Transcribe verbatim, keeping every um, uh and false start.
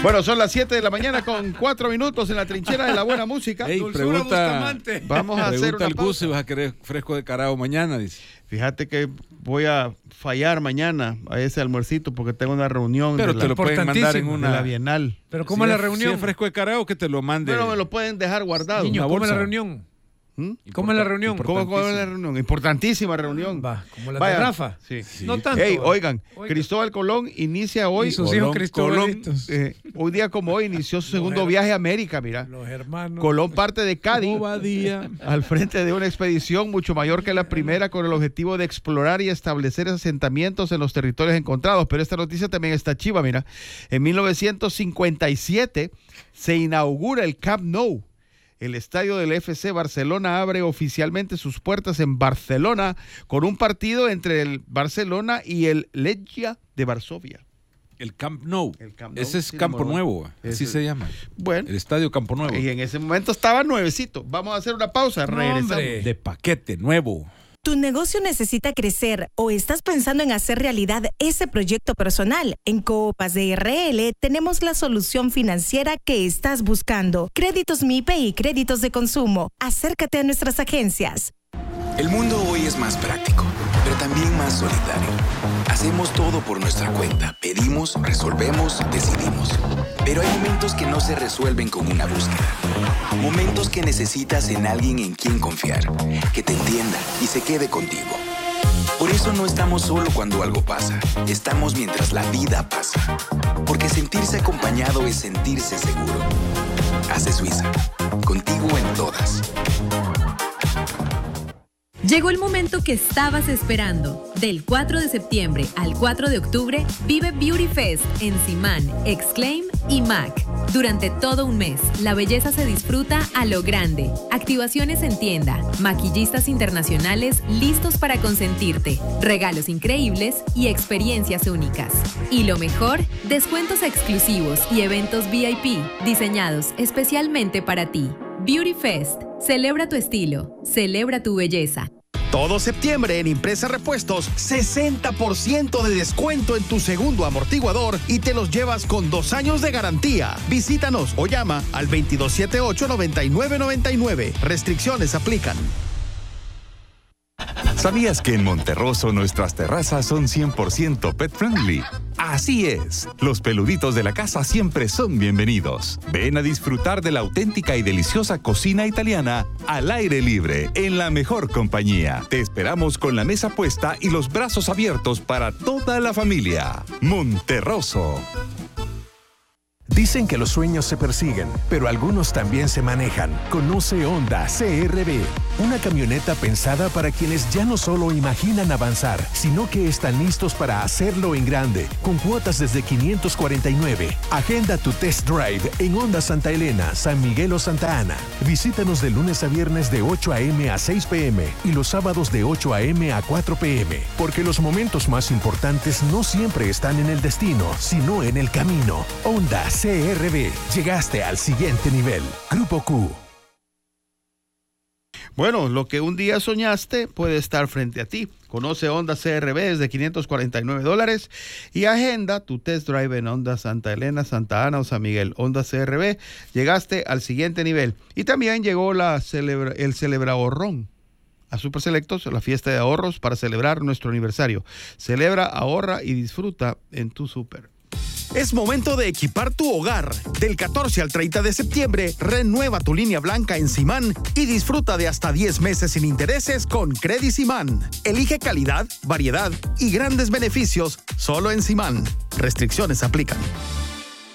Bueno, son las siete de la mañana con cuatro minutos en la trinchera de la buena música. Ey, pregunta, Vamos a hacer una el pausa. Gus si vas a querer fresco de carao mañana, dice. Fíjate que voy a fallar mañana a ese almuercito porque tengo una reunión. Pero de te la, lo pueden mandar en una... de la Bienal. Pero ¿cómo si es la es, reunión? Si es fresco de carao, que te lo mande. Pero me lo pueden dejar guardado. Niño, una ¿cómo es bolsa. la reunión? ¿Mm? ¿Cómo es la reunión? ¿Cómo, ¿Cómo es la reunión? Importantísima reunión. Va, como la Vaya. de Rafa. Sí. Sí. No tanto. Hey, va. oigan, Oiga. Cristóbal Colón inicia hoy. Y sus Colón, hijos cristobalitos. Colón, eh, hoy día como hoy inició su segundo her- viaje a América, mira. Los hermanos. Colón parte de Cádiz Bobadilla. al frente de una expedición mucho mayor que la primera con el objetivo de explorar y establecer asentamientos en los territorios encontrados. Pero esta noticia también está chiva, mira. En mil novecientos cincuenta y siete se inaugura el Camp Nou. El estadio del F C Barcelona abre oficialmente sus puertas en Barcelona con un partido entre el Barcelona y el Legia de Varsovia. El Camp Nou. El Camp Nou, Ese es sí, Campo número Nuevo, así Ese- se llama. Bueno, El Estadio Campo Nuevo. y en ese momento estaba nuevecito. Vamos a hacer una pausa, No, regresamos. hombre. De paquete nuevo. ¿Tu negocio necesita crecer o estás pensando en hacer realidad ese proyecto personal? En Copas de R L tenemos la solución financiera que estás buscando. Créditos M I P E y créditos de consumo. Acércate a nuestras agencias. El mundo hoy es más práctico, pero también más solidario. Hacemos todo por nuestra cuenta. Pedimos, resolvemos, decidimos. Pero hay momentos que no se resuelven con una búsqueda. Momentos que necesitas en alguien en quien confiar, que te entienda y se quede contigo. Por eso no estamos solo cuando algo pasa. Estamos mientras la vida pasa. Porque sentirse acompañado es sentirse seguro. Hace Suiza. Contigo en todas. Llegó el momento que estabas esperando. Del cuatro de septiembre al cuatro de octubre, vive Beauty Fest en Simán, Exclaim y Mac. Durante todo un mes, la belleza se disfruta a lo grande. Activaciones en tienda, maquillistas internacionales listos para consentirte, regalos increíbles y experiencias únicas. Y lo mejor, descuentos exclusivos y eventos V I P diseñados especialmente para ti. Beauty Fest. Celebra tu estilo. Celebra tu belleza. Todo septiembre en Impresa Repuestos, sesenta por ciento de descuento en tu segundo amortiguador y te los llevas con dos años de garantía. Visítanos o llama al veintidós setenta y ocho, noventa y nueve noventa y nueve. Restricciones aplican. ¿Sabías que en Monterroso nuestras terrazas son cien por ciento pet friendly? Así es, los peluditos de la casa siempre son bienvenidos. Ven a disfrutar de la auténtica y deliciosa cocina italiana al aire libre, en la mejor compañía. Te esperamos con la mesa puesta y los brazos abiertos para toda la familia. Monterroso. Dicen que los sueños se persiguen, pero algunos también se manejan. Conoce Honda C R V, una camioneta pensada para quienes ya no solo imaginan avanzar, sino que están listos para hacerlo en grande, con cuotas desde quinientos cuarenta y nueve. Agenda tu test drive en Honda Santa Elena, San Miguel o Santa Ana. Visítanos de lunes a viernes de ocho a.m. a seis p.m. y los sábados de ocho a.m. a cuatro p.m. Porque los momentos más importantes no siempre están en el destino, sino en el camino. Honda C R V. Llegaste al siguiente nivel. Grupo Q. Bueno, lo que un día soñaste puede estar frente a ti. Conoce Honda C R V desde quinientos cuarenta y nueve dólares y agenda tu test drive en Honda Santa Elena, Santa Ana o San Miguel. Honda C R V, llegaste al siguiente nivel. Y también llegó la celebra, el Celebrahorrón a Super Selectos, la fiesta de ahorros para celebrar nuestro aniversario. Celebra, ahorra y disfruta en tu super. Es momento de equipar tu hogar. Del catorce al treinta de septiembre, renueva tu línea blanca en Simán y disfruta de hasta diez meses sin intereses con Credit Simán. Elige calidad, variedad y grandes beneficios solo en Simán. Restricciones aplican.